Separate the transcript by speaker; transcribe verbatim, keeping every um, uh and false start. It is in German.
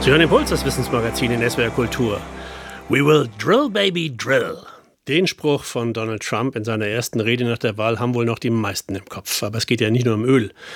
Speaker 1: Sie hören Impuls, das Wissensmagazin in S W R Kultur. We will drill, baby, drill. Den Spruch von Donald Trump in seiner ersten Rede nach der Wahl haben wohl noch die meisten im Kopf. Aber es geht ja nicht nur um Öl.